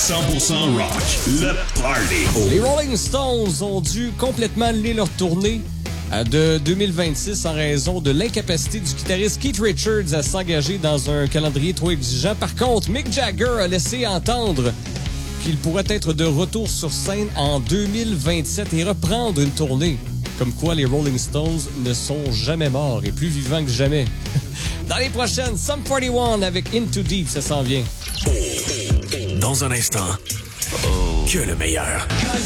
100% rock, le party. Les Rolling Stones ont dû complètement annuler leur tournée de 2026 en raison de l'incapacité du guitariste Keith Richards à s'engager dans un calendrier trop exigeant. Par contre, Mick Jagger a laissé entendre qu'il pourrait être de retour sur scène en 2027 et reprendre une tournée. Comme quoi, les Rolling Stones ne sont jamais morts et plus vivants que jamais. Dans les prochaines, Sum 41 avec Into Deep, ça s'en vient. Dans un instant, que le meilleur.